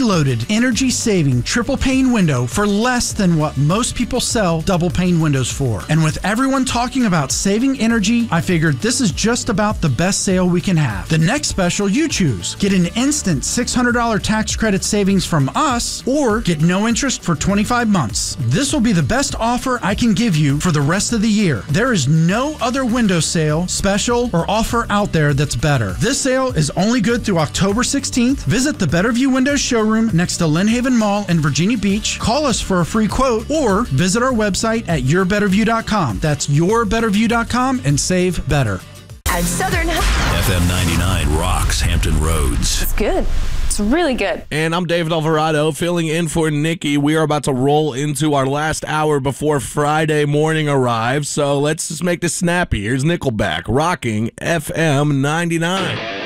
loaded, energy-saving triple pane window for less than what most people sell double pane windows for. And with everyone talking about saving energy, I figured this is just about the best sale we can have. The next special you choose. Get an instant $600 tax credit savings from us, or get no interest for 25 months. This will be the best offer I can give you for the rest of the year. There is no other window sale, special, or offer out there that's better. This sale is only good through October 16th. Visit the Better View Windows showroom next to Lynn Haven Mall in Virginia Beach. Call us for a free quote or visit our website at yourbetterview.com. That's yourbetterview.com and save better. At Southern FM 99 rocks Hampton Roads. It's good. It's really good. And I'm David Alvarado filling in for Nikki. We are about to roll into our last hour before Friday morning arrives. So let's just make this snappy. Here's Nickelback rocking FM 99.